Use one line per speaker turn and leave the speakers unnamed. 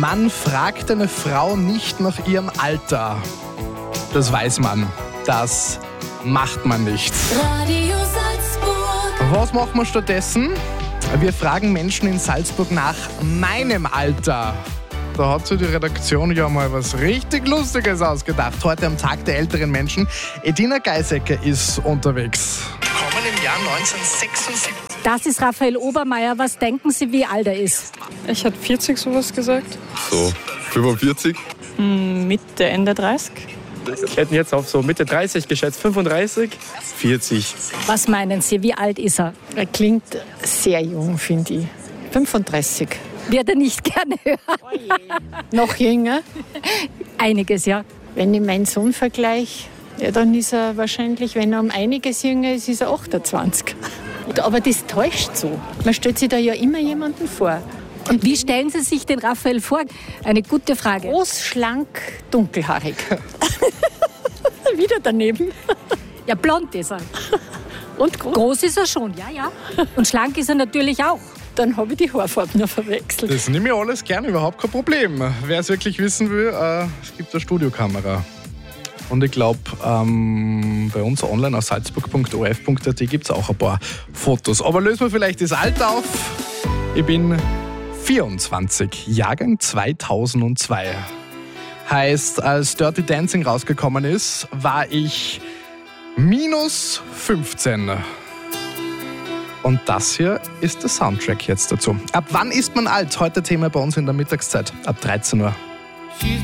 Man fragt eine Frau nicht nach ihrem Alter. Das weiß man. Das macht man nicht.
Radio Salzburg.
Was machen wir stattdessen? Wir fragen Menschen in Salzburg nach meinem Alter. Da hat sich die Redaktion ja mal was richtig Lustiges ausgedacht. Heute am Tag der älteren Menschen. Edina Geisecker ist unterwegs. Willkommen im Jahr 1976.
Das ist Raphael Obermeier. Was denken Sie, wie alt er ist?
Ich hätte 40 sowas gesagt.
So, 45?
Mitte, Ende 30.
Ich hätte jetzt auf so Mitte 30 geschätzt, 35.
40.
Was meinen Sie, wie alt ist er?
Er klingt sehr jung, finde ich. 35.
Wird er nicht gerne hören.
Noch jünger.
Einiges, ja.
Wenn ich meinen Sohn vergleiche, ja, dann ist er wahrscheinlich, wenn er um einiges jünger ist, ist er 28. Aber das täuscht so. Man stellt sich da ja immer jemanden vor.
Und wie stellen Sie sich den Raphael vor? Eine gute Frage.
Groß, schlank, dunkelhaarig. Wieder daneben.
Ja, blond ist er.
Und groß.
Groß ist er schon, ja. Und schlank ist er natürlich auch.
Dann habe ich die Haarfarbe noch verwechselt.
Das nehme ich alles gerne, überhaupt kein Problem. Wer es wirklich wissen will, es gibt eine Studiokamera. Und ich glaube, bei uns online auf salzburg.orf.at gibt es auch ein paar Fotos. Aber lösen wir vielleicht das Alter auf. Ich bin 24, Jahrgang 2002. Heißt, als Dirty Dancing rausgekommen ist, war ich minus 15. Und das hier ist der Soundtrack jetzt dazu. Ab wann ist man alt? Heute Thema bei uns in der Mittagszeit. Ab 13 Uhr.
She's